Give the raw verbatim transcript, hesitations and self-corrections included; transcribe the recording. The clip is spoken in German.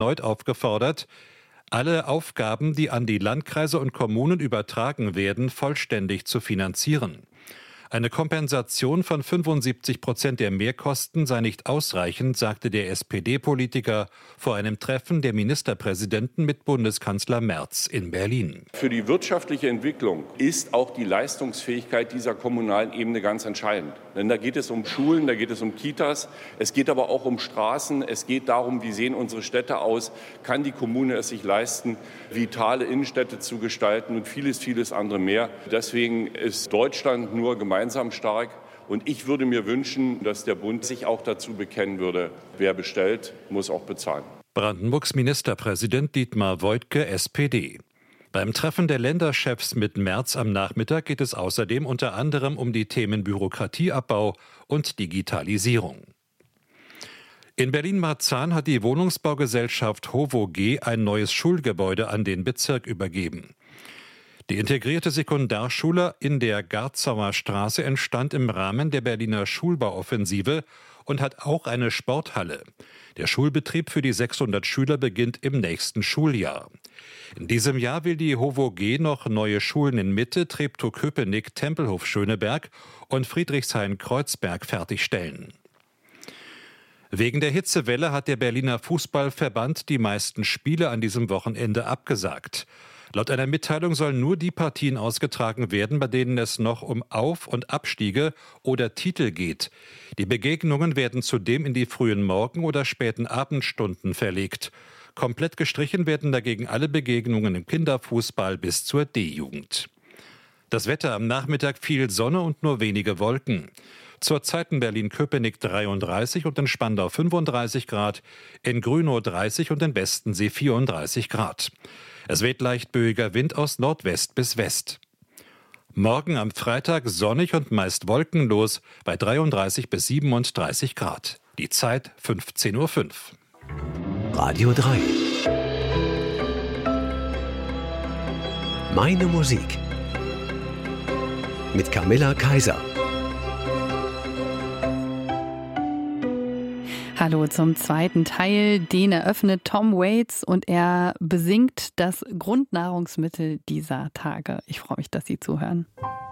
erneut aufgefordert, alle Aufgaben, die an die Landkreise und Kommunen übertragen werden, vollständig zu finanzieren. Eine Kompensation von fünfundsiebzig Prozent der Mehrkosten sei nicht ausreichend, sagte der S P D-Politiker vor einem Treffen der Ministerpräsidenten mit Bundeskanzler Merz in Berlin. Für die wirtschaftliche Entwicklung ist auch die Leistungsfähigkeit dieser kommunalen Ebene ganz entscheidend. Denn da geht es um Schulen, da geht es um Kitas, es geht aber auch um Straßen, es geht darum, wie sehen unsere Städte aus, kann die Kommune es sich leisten, vitale Innenstädte zu gestalten und vieles, vieles andere mehr. Deswegen ist Deutschland nur gemeinsam gemeinsam stark. Und ich würde mir wünschen, dass der Bund sich auch dazu bekennen würde, wer bestellt, muss auch bezahlen. Brandenburgs Ministerpräsident Dietmar Woidke, S P D. Beim Treffen der Länderchefs mit Merz am Nachmittag geht es außerdem unter anderem um die Themen Bürokratieabbau und Digitalisierung. In Berlin-Marzahn hat die Wohnungsbaugesellschaft HOVOG ein neues Schulgebäude an den Bezirk übergeben. Die integrierte Sekundarschule in der Garzauer Straße entstand im Rahmen der Berliner Schulbauoffensive und hat auch eine Sporthalle. Der Schulbetrieb für die sechshundert Schüler beginnt im nächsten Schuljahr. In diesem Jahr will die HOVOG noch neue Schulen in Mitte, Treptow-Köpenick, Tempelhof-Schöneberg und Friedrichshain-Kreuzberg fertigstellen. Wegen der Hitzewelle hat der Berliner Fußballverband die meisten Spiele an diesem Wochenende abgesagt. Laut einer Mitteilung sollen nur die Partien ausgetragen werden, bei denen es noch um Auf- und Abstiege oder Titel geht. Die Begegnungen werden zudem in die frühen Morgen- oder späten Abendstunden verlegt. Komplett gestrichen werden dagegen alle Begegnungen im Kinderfußball bis zur D-Jugend. Das Wetter: am Nachmittag viel Sonne und nur wenige Wolken. Zurzeit in Berlin-Köpenick dreiunddreißig und in Spandau fünfunddreißig Grad, in Grünow dreißig und in Westensee vierunddreißig Grad. Es weht leicht böiger Wind aus Nordwest bis West. Morgen am Freitag sonnig und meist wolkenlos bei dreiunddreißig bis siebenunddreißig Grad. Die Zeit fünfzehn Uhr fünf. Radio drei. Meine Musik. Mit Camilla Kaiser. Hallo zum zweiten Teil. Den eröffnet Tom Waits und er besingt das Grundnahrungsmittel dieser Tage. Ich freue mich, dass Sie zuhören.